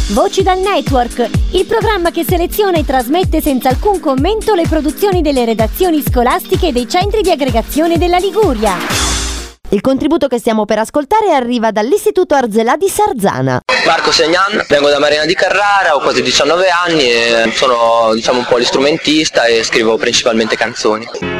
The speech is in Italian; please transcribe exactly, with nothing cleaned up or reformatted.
Voci dal Network, il programma che seleziona e trasmette senza alcun commento le produzioni delle redazioni scolastiche dei centri di aggregazione della Liguria. Il contributo che stiamo per ascoltare arriva dall'Istituto Arzelà di Sarzana. Marco Segnan, vengo da Marina di Carrara, ho quasi diciannove anni e sono, diciamo, un po' l'istrumentista e scrivo principalmente canzoni.